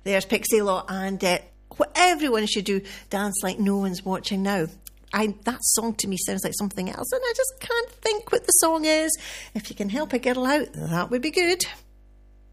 There's Pixie Law and what everyone should do, Dance Like No One's Watching Now. That song to me sounds like something else, and I just can't think what the song is. If you can help a girl out, that would be good.